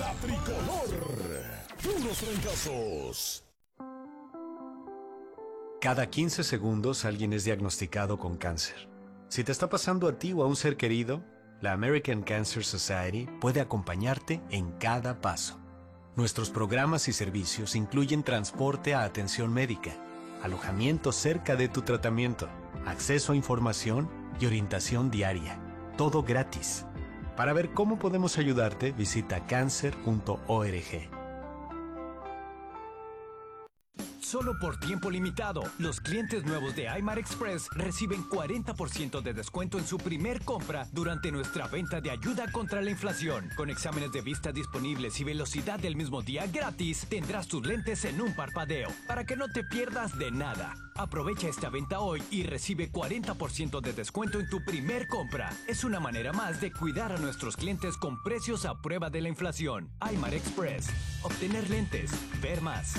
La Tricolor. Puros trancazos. Cada 15 segundos alguien es diagnosticado con cáncer. Si te está pasando a ti o a un ser querido, la American Cancer Society puede acompañarte en cada paso. Nuestros programas y servicios incluyen transporte a atención médica, alojamiento cerca de tu tratamiento, acceso a información y orientación diaria. Todo gratis. Para ver cómo podemos ayudarte, visita cancer.org. Solo por tiempo limitado, los clientes nuevos de IMAR Express reciben 40% de descuento en su primer compra durante nuestra venta de ayuda contra la inflación. Con exámenes de vista disponibles y velocidad del mismo día gratis, tendrás tus lentes en un parpadeo, para que no te pierdas de nada. Aprovecha esta venta hoy y recibe 40% de descuento en tu primer compra. Es una manera más de cuidar a nuestros clientes con precios a prueba de la inflación. IMAR Express. Obtener lentes. Ver más.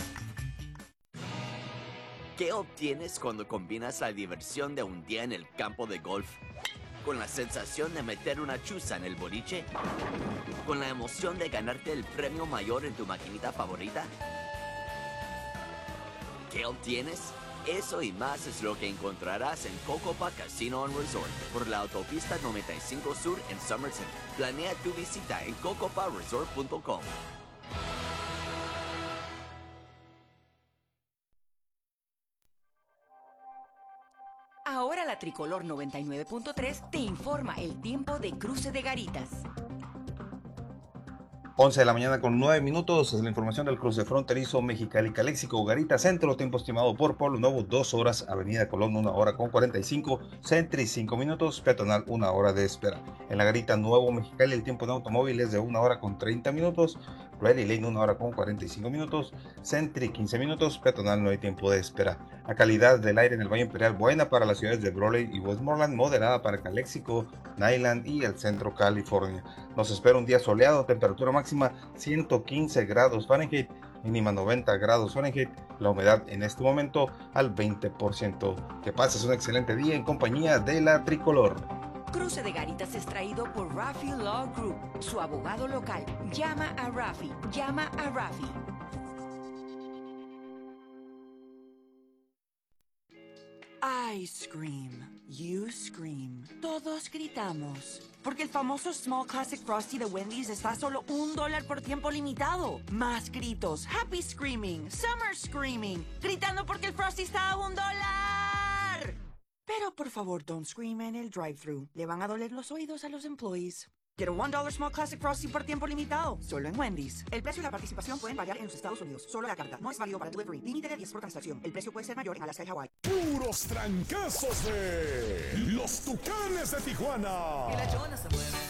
¿Qué obtienes cuando combinas la diversión de un día en el campo de golf con la sensación de meter una chuza en el boliche? ¿Con la emoción de ganarte el premio mayor en tu maquinita favorita? ¿Qué obtienes? Eso y más es lo que encontrarás en Cocopa Casino and Resort por la autopista 95 Sur en Somerset. Planea tu visita en cocoparesort.com. Ahora la Tricolor 99.3 te informa el tiempo de cruce de Garitas. 11 de la mañana con 9 minutos, es la información del cruce fronterizo Mexicali-Caléxico, Garita Centro, tiempo estimado por Pueblo Nuevo, 2 horas, Avenida Colón, 1 hora con 45, Sentry, 5 minutos, peatonal, 1 hora de espera. En la Garita Nuevo Mexicali, el tiempo de automóvil es de 1 hora con 30 minutos, Ready Lane, 1 hora con 45 minutos, Sentry, 15 minutos, peatonal, no hay tiempo de espera. La calidad del aire en el Valle Imperial, buena para las ciudades de Brawley y Westmoreland, moderada para Caléxico, Nyland y el centro California. Nos espera un día soleado, temperatura máxima 115 grados Fahrenheit, mínima 90 grados Fahrenheit, la humedad en este momento al 20%. Que pases un excelente día en compañía de la Tricolor. Cruce de Garitas es traído por Rafi Law Group, su abogado local. Llama a Rafi, llama a Rafi. I scream, you scream, todos gritamos. Porque el famoso Small Classic Frosty de Wendy's está a solo $1 por tiempo limitado. Más gritos, happy screaming, summer screaming, gritando porque el Frosty está a $1. Pero por favor, don't scream en el drive-thru. Le van a doler los oídos a los employees. Quiero $1 Small Classic Frosty por tiempo limitado, solo en Wendy's. El precio y la participación pueden variar en los Estados Unidos. Solo la carta. No es válido para delivery. Límite de 10 por transacción. El precio puede ser mayor en Alaska y Hawái. Puros trancazos de los Tucanes de Tijuana. Y la chona se mueve.